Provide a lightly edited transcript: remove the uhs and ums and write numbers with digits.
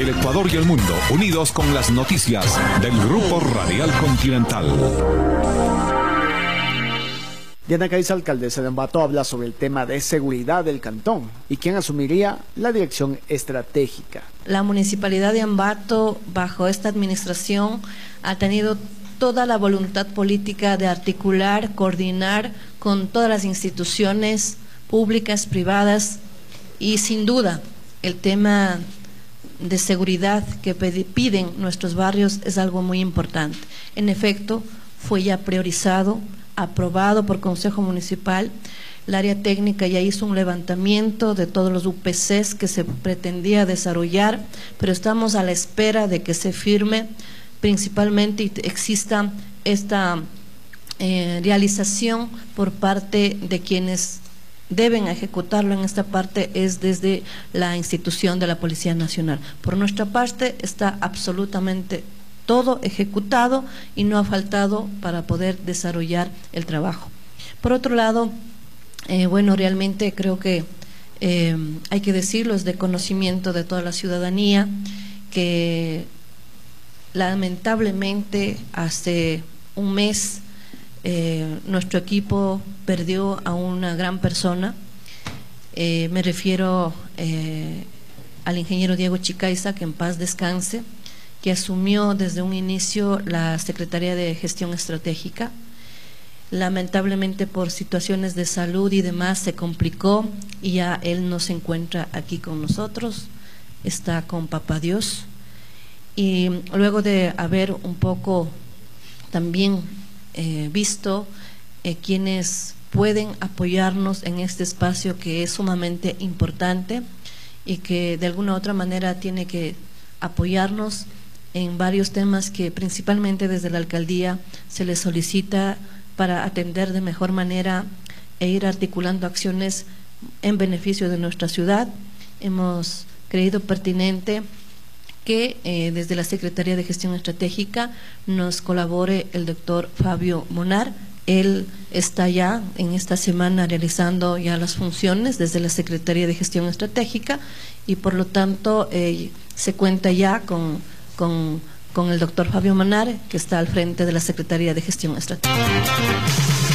el Ecuador y el mundo, unidos con las noticias del Grupo Radial Continental. Diana Caiza, alcaldesa de Ambato, habla sobre el tema de seguridad del cantón y quién asumiría la dirección estratégica. La Municipalidad de Ambato, bajo esta administración, ha tenido toda la voluntad política de articular, coordinar con todas las instituciones públicas, privadas, y sin duda el tema de seguridad que piden nuestros barrios es algo muy importante. En efecto, fue ya priorizado, aprobado por Consejo Municipal. El área técnica ya hizo un levantamiento de todos los UPCs que se pretendía desarrollar, pero estamos a la espera de que se firme principalmente y exista esta realización por parte de quienes deben ejecutarlo en esta parte, es desde la institución de la Policía Nacional. Por nuestra parte está absolutamente todo ejecutado y no ha faltado para poder desarrollar el trabajo. Por otro lado, bueno, realmente creo que hay que decirlo, es de conocimiento de toda la ciudadanía que lamentablemente hace un mes nuestro equipo perdió a una gran persona. Me refiero al ingeniero Diego Chicaiza, que en paz descanse, que asumió desde un inicio la Secretaría de Gestión Estratégica. Lamentablemente por situaciones de salud y demás se complicó y ya él no se encuentra aquí con nosotros, está con Papá Dios. Y luego de haber un poco también visto quienes pueden apoyarnos en este espacio que es sumamente importante y que de alguna u otra manera tiene que apoyarnos en varios temas que principalmente desde la alcaldía se les solicita para atender de mejor manera e ir articulando acciones en beneficio de nuestra ciudad. Hemos creído pertinente que desde la Secretaría de Gestión Estratégica nos colabore el doctor Fabio Monar. Él está ya en esta semana realizando ya las funciones desde la Secretaría de Gestión Estratégica y por lo tanto se cuenta ya con el doctor Fabio Monar, que está al frente de la Secretaría de Gestión Estratégica.